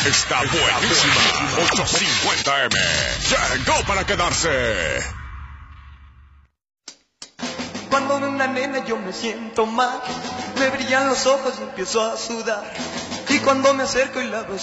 Está buenísima. 850M. Llegó para quedarse. Cuando veo una nena yo me siento mal, me brillan los ojos y empiezo a sudar. Y cuando me acerco y la veo